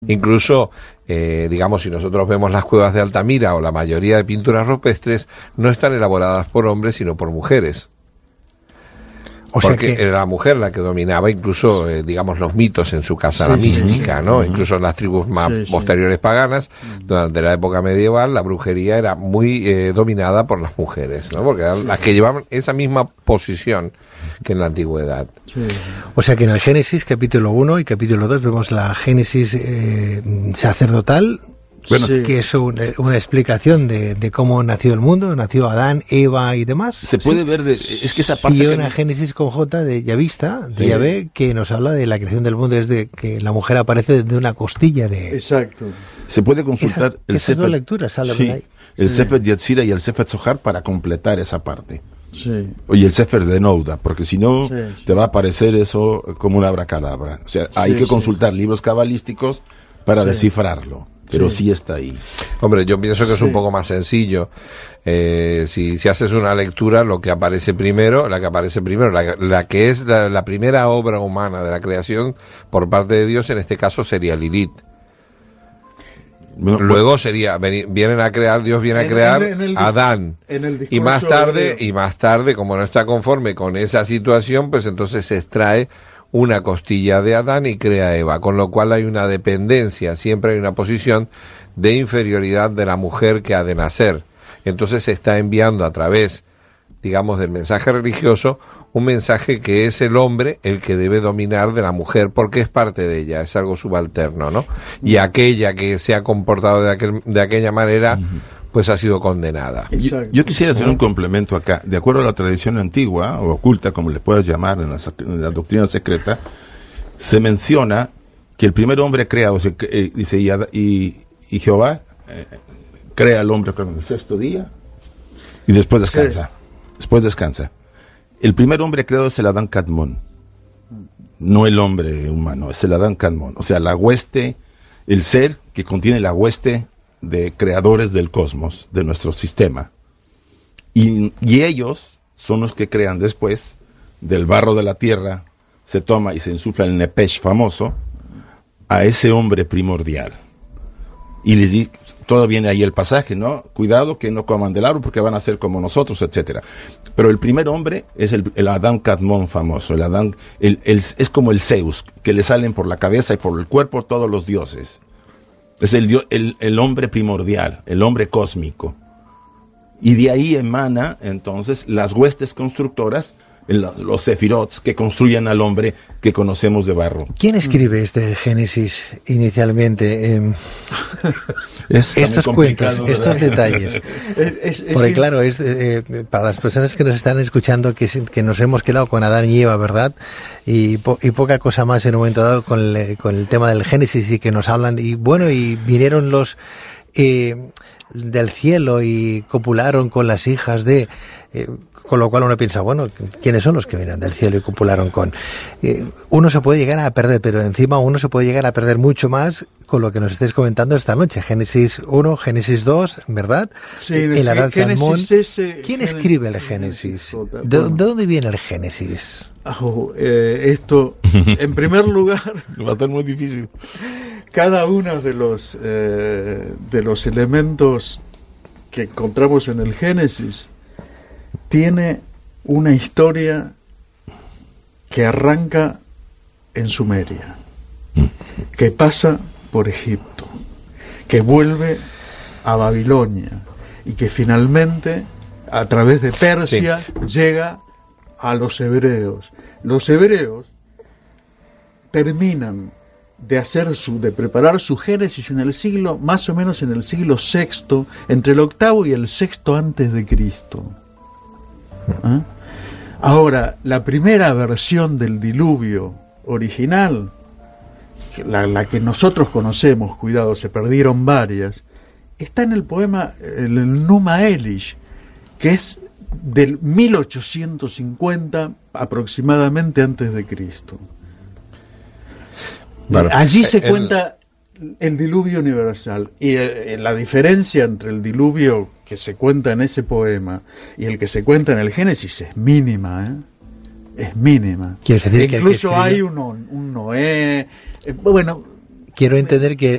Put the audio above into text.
Incluso, digamos, si nosotros vemos las cuevas de Altamira o la mayoría de pinturas rupestres, no están elaboradas por hombres, sino por mujeres. Porque era la mujer la que dominaba incluso, digamos, los mitos en su casa, la mística, ¿no? Incluso en las tribus más posteriores paganas, durante la época medieval, la brujería era muy dominada por las mujeres, ¿no? Porque eran las que llevaban esa misma posición que en la antigüedad. O sea que en el Génesis, capítulo 1 y capítulo 2, vemos la Génesis sacerdotal, bueno, que es una explicación de cómo nació el mundo, nació Adán, Eva y demás. Se puede ver, es que esa parte... Y una Génesis con J de Yavista, de Yahvé, que nos habla de la creación del mundo, desde que la mujer aparece de una costilla de... Exacto. Se puede consultar esas dos lecturas, ahí. El Sefer Yetzirah y el Sefer Zohar para completar esa parte. Sí. Y el Sefer de Nouda, porque si no te va a parecer eso como una abracadabra. O sea, hay que consultar libros cabalísticos para descifrarlo. Pero sí está ahí. Hombre, yo pienso que es un poco más sencillo. Si haces una lectura, la que aparece primero, la que es la primera obra humana de la creación por parte de Dios, en este caso sería Lilith. Luego vienen a crear, Dios viene a crear Adán. Y más tarde, como no está conforme con esa situación, pues entonces se extrae una costilla de Adán y crea Eva, con lo cual hay una dependencia, siempre hay una posición de inferioridad de la mujer que ha de nacer. Entonces se está enviando a través, digamos, del mensaje religioso, un mensaje que es el hombre el que debe dominar de la mujer, porque es parte de ella, es algo subalterno, ¿no? Y aquella que se ha comportado de aquella manera, pues ha sido condenada. Yo quisiera hacer un complemento acá. De acuerdo a la tradición antigua, o oculta, como le puedas llamar, en la doctrina secreta, se menciona que el primer hombre creado, dice, y Jehová crea al hombre en el sexto día, y después descansa. Después descansa. El primer hombre creado es el Adán Kadmon, no el hombre humano, es el Adán Kadmon. O sea, la hueste, el ser que contiene la hueste de creadores del cosmos, de nuestro sistema. Y ellos son los que crean después, del barro de la tierra, se toma y se insufla el Nepesh famoso, a ese hombre primordial. Y les dice, todo viene ahí el pasaje, ¿no? Cuidado que no coman del árbol porque van a ser como nosotros, etcétera. Pero el primer hombre es el Adán Kadmon famoso, el Adán, es como el Zeus, que le salen por la cabeza y por el cuerpo todos los dioses. Es el hombre primordial, el hombre cósmico. Y de ahí emana, entonces, las huestes constructoras, los sefirots que construyen al hombre que conocemos de barro. ¿Quién escribe este Génesis inicialmente? Estos cuentos, estos detalles. Porque claro, para las personas que nos están escuchando, que nos hemos quedado con Adán y Eva, ¿verdad? Y poca cosa más en un momento dado con el tema del Génesis, y que nos hablan, y bueno, y vinieron los del cielo y copularon con las hijas de... con lo cual uno piensa, bueno, ¿quiénes son los que vienen del cielo y copularon con...? Uno se puede llegar a perder, pero encima uno se puede llegar a perder mucho más con lo que nos estáis comentando esta noche. Génesis 1, Génesis 2, ¿verdad? Sí, el Adán Kadmon. ¿Quién escribe el Génesis? ¿De dónde viene el Génesis? Esto, en primer lugar... Va a ser muy difícil. Cada uno de los elementos que encontramos en el Génesis tiene una historia que arranca en Sumeria, que pasa por Egipto, que vuelve a Babilonia y que finalmente, a través de Persia, llega a los hebreos. Los hebreos terminan de preparar su Génesis en el siglo, más o menos en el siglo VI, entre el octavo y el sexto antes de Cristo. Ahora, la primera versión del diluvio original, la que nosotros conocemos, cuidado, se perdieron varias, está en el poema, el Numa Elish, que es del 1850 aproximadamente antes de Cristo. Bueno, allí se cuenta el diluvio universal, y la diferencia entre el diluvio que se cuenta en ese poema y el que se cuenta en el Génesis es mínima, es mínima. ¿Quiere decir incluso hay un Noé, bueno, quiero entender que